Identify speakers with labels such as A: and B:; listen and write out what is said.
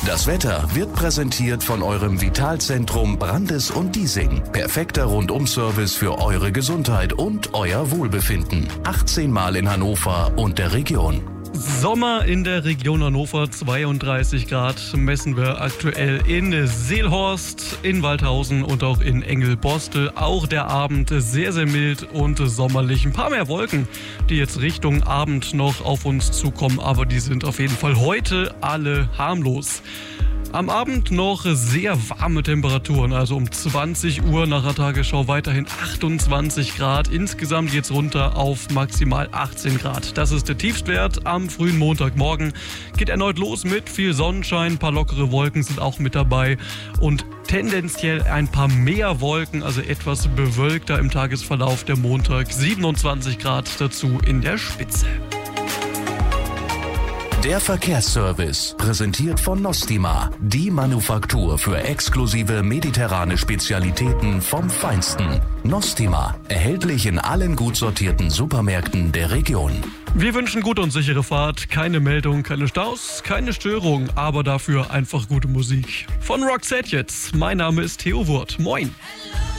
A: Das Wetter wird präsentiert von eurem Vitalzentrum Brandes und Diesing. Perfekter Rundum-Service für eure Gesundheit und euer Wohlbefinden. 18 Mal in Hannover und der Region.
B: Sommer in der Region Hannover, 32 Grad messen wir aktuell in Seelhorst, in Waldhausen und auch in Engelborstel. Auch der Abend sehr, sehr mild und sommerlich. Ein paar mehr Wolken, die jetzt Richtung Abend noch auf uns zukommen, aber die sind auf jeden Fall heute alle harmlos. Am Abend noch sehr warme Temperaturen, also um 20 Uhr nach der Tagesschau weiterhin 28 Grad. Insgesamt geht's runter auf maximal 18 Grad. Das ist der Tiefstwert am frühen Montagmorgen. Geht erneut los mit viel Sonnenschein, ein paar lockere Wolken sind auch mit dabei und tendenziell ein paar mehr Wolken, also etwas bewölkter im Tagesverlauf der Montag. 27 Grad dazu in der Spitze.
A: Der Verkehrsservice, präsentiert von Nostima, die Manufaktur für exklusive mediterrane Spezialitäten vom Feinsten. Nostima, erhältlich in allen gut sortierten Supermärkten der Region.
B: Wir wünschen gute und sichere Fahrt, keine Meldung, keine Staus, keine Störung, aber dafür einfach gute Musik. Von Roxette jetzt, mein Name ist Theo Wurth. Moin!